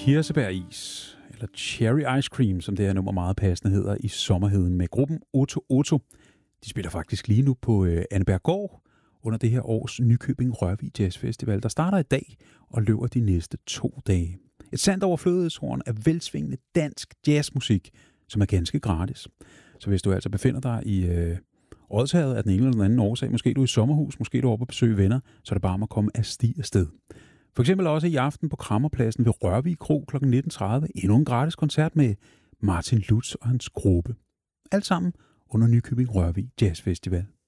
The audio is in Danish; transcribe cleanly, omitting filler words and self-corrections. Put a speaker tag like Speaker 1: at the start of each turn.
Speaker 1: Kirsebæris, eller Cherry Ice Cream, som det her nummer meget passende hedder, i sommerheden med gruppen Otto Otto. De spiller faktisk lige nu på Anneberggård under det her års Nykøbing Rørvig Jazz Festival, der starter i dag og løber de næste 2 dage. Et sandt overflødighedshorn af velsvingende dansk jazzmusik, som er ganske gratis. Så hvis du altså befinder dig i Odsherred af den ene eller den anden årsag, måske du er i sommerhus, måske du er oppe at besøge venner, så er det bare om at komme afsted. For eksempel også i aften på Krammerpladsen ved Rørvig Kro kl. 19.30 endnu en gratis koncert med Martin Lutz og hans gruppe. Alt sammen under Nykøbing Rørvig Jazz Festival.